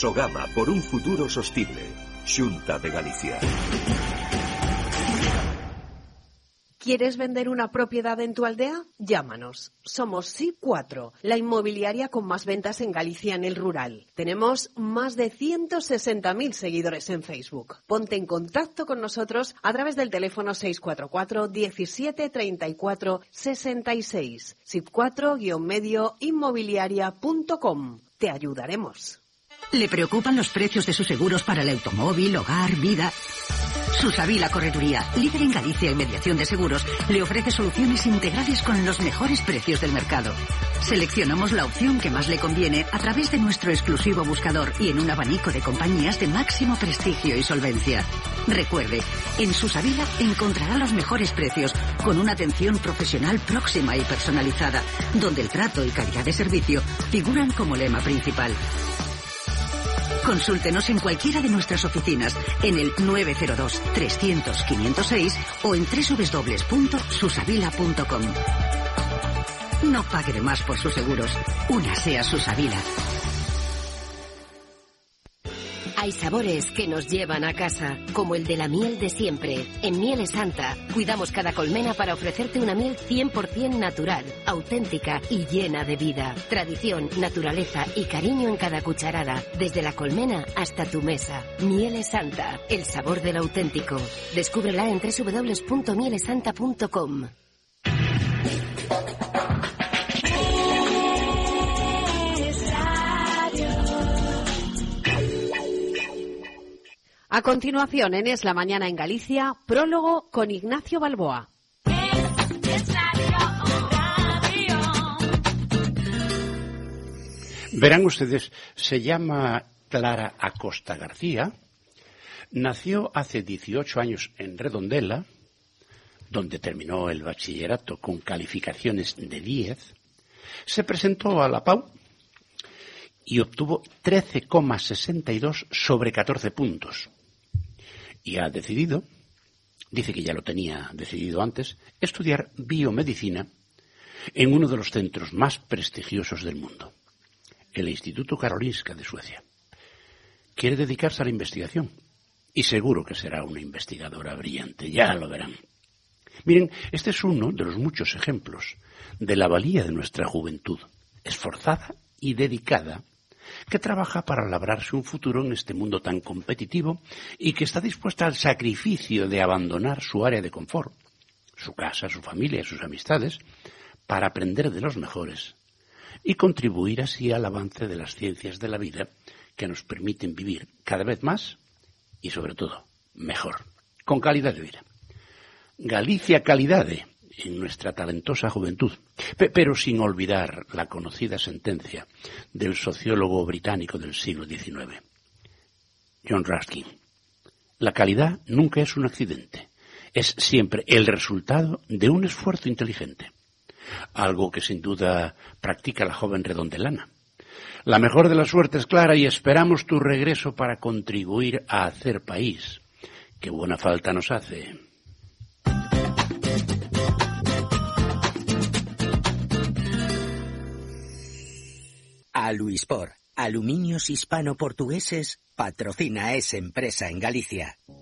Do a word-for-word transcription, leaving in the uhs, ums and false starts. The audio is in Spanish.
Sogama, por un futuro sostible. Xunta de Galicia. ¿Quieres vender una propiedad en tu aldea? Llámanos. Somos S I cuatro, la inmobiliaria con más ventas en Galicia en el rural. Tenemos más de ciento sesenta mil seguidores en Facebook. Ponte en contacto con nosotros a través del teléfono seis cuatro cuatro, diecisiete, treinta y cuatro, sesenta y seis. S I cuatro guion medio inmobiliaria punto com. Te ayudaremos. ¿Le preocupan los precios de sus seguros para el automóvil, hogar, vida? Susavila Correduría, líder en Galicia en mediación de seguros, le ofrece soluciones integrales con los mejores precios del mercado. Seleccionamos la opción que más le conviene a través de nuestro exclusivo buscador y en un abanico de compañías de máximo prestigio y solvencia. Recuerde, en Susavila encontrará los mejores precios con una atención profesional próxima y personalizada, donde el trato y calidad de servicio figuran como lema principal. Consúltenos en cualquiera de nuestras oficinas en el nueve cero dos, trescientos, quinientos seis o en doble u doble u doble u punto susavila punto com. No pague de más por sus seguros. Únase a Susavila. Hay sabores que nos llevan a casa, como el de la miel de siempre. En Mieles Santa, cuidamos cada colmena para ofrecerte una miel cien por ciento natural, auténtica y llena de vida. Tradición, naturaleza y cariño en cada cucharada, desde la colmena hasta tu mesa. Mieles Santa, el sabor del auténtico. Descúbrela en doble u doble u doble u punto mieles santa punto com. A continuación, en Es la Mañana en Galicia, prólogo con Ignacio Balboa. Verán ustedes, se llama Clara Acosta García, nació hace dieciocho años en Redondela, donde terminó el bachillerato con calificaciones de diez, se presentó a la PAU y obtuvo trece coma sesenta y dos sobre catorce puntos. Y ha decidido, dice que ya lo tenía decidido antes, estudiar biomedicina en uno de los centros más prestigiosos del mundo, el Instituto Karolinska de Suecia. Quiere dedicarse a la investigación y seguro que será una investigadora brillante, ya lo verán. Miren, este es uno de los muchos ejemplos de la valía de nuestra juventud, esforzada y dedicada, que trabaja para labrarse un futuro en este mundo tan competitivo y que está dispuesta al sacrificio de abandonar su área de confort, su casa, su familia, sus amistades, para aprender de los mejores y contribuir así al avance de las ciencias de la vida que nos permiten vivir cada vez más y, sobre todo, mejor, con calidad de vida. Galicia Calidade en nuestra talentosa juventud, pero sin olvidar la conocida sentencia del sociólogo británico del siglo diecinueve, John Ruskin. La calidad nunca es un accidente, es siempre el resultado de un esfuerzo inteligente, algo que sin duda practica la joven redondelana. La mejor de las suertes, Clara, y esperamos tu regreso para contribuir a hacer país, que buena falta nos hace. Aluispor, Aluminios Hispano-Portugueses, patrocina esa empresa en Galicia.